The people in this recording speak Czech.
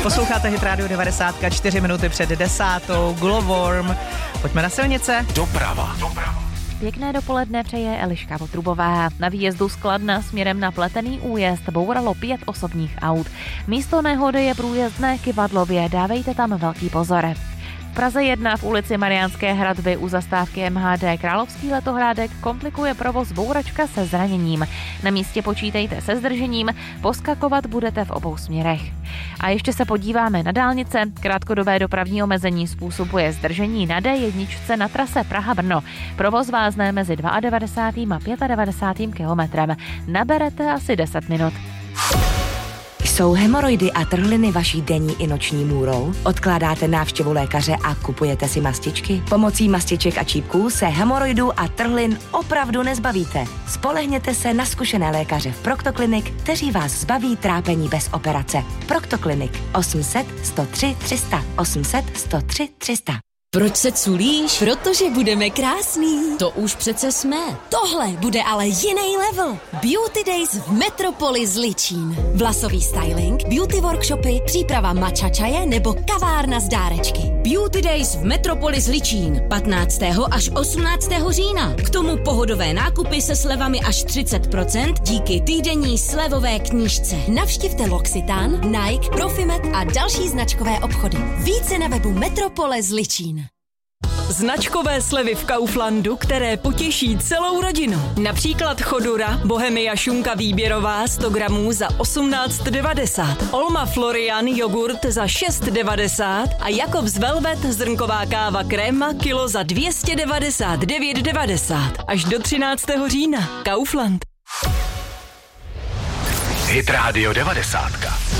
Posloucháte Hit Radio 90, 4 minuty před 10. Glowworm. Pojďme na silnice. Doprava. Pěkné dopoledne přeje Eliška Votrubová. Na výjezdu z Kladna směrem na Pletený újezd bouralo 5 osobních aut. Místo nehody je průjezdné Kyvadlově, dávejte tam velký pozor. V Praze 1 v ulici Mariánské hradby u zastávky MHD Královský Letohrádek komplikuje provoz bouračka se zraněním. Na místě počítejte se zdržením, poskakovat budete v obou směrech. A ještě se podíváme na dálnice. Krátkodobé dopravní omezení způsobuje zdržení na D1 na trase Praha-Brno. Provoz vázne mezi 92. a 95. kilometrem. Naberete asi 10 minut. Jsou hemoroidy a trhliny vaší denní i noční můrou? Odkládáte návštěvu lékaře a kupujete si mastičky? Pomocí mastiček a čípků se hemoroidů a trhlin opravdu nezbavíte. Spolehněte se na zkušené lékaře v Proctoclinic, kteří vás zbaví trápení bez operace. Proctoclinic 800 103 300 800 103 300. Proč se culíš? Protože budeme krásný. To už přece jsme. Tohle bude ale jiný level. Beauty Days v Metropolis Ličín. Vlasový styling, beauty workshopy, příprava matcha čaje nebo kavárna z dárečky. Beauty Days v Metropolis Ličín 15. až 18. října. K tomu pohodové nákupy se slevami až 30% díky týdenní slevové knížce. Navštivte L'Occitane, Nike, Profimet a další značkové obchody. Více na webu Metropolis Ličín. Značkové slevy v Kauflandu, které potěší celou rodinu. Například Chodura, Bohemia šunka výběrová 100 gramů za 18,90. Olma Florian jogurt za 6,90 a Jakobs Velvet zrnková káva kréma kilo za 299,90. Až do 13. října. Kaufland. Hit Radio 90.